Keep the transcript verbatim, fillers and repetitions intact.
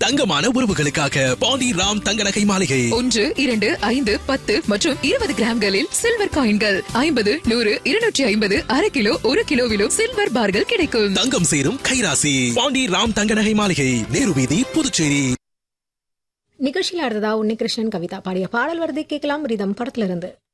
தங்கமான உறவுகளுக்காக பாண்டி ராம் தங்க நகை மாளிகை. ஒன்று இரண்டு ஐந்து பத்து மற்றும் இருபது கிராம்களில் சில்வர் காயின்கள் ஐம்பது நூறு இருநூற்றி ஐம்பது அரை கிலோ ஒரு கிலோவிலும் சில்வர் பார்கள் கிடைக்கும். தங்கம் சேரும் கைராசி பாண்டி ராம் தங்க நகை மாளிகை, நேரு வீதி, புதுச்சேரி. நிகழ்ச்சியில் அடுத்ததா உன்னிகிருஷ்ணன் கவிதா பாடிய பாடல் வருதை கேட்கலாம். ரிதம் படத்துல இருந்து.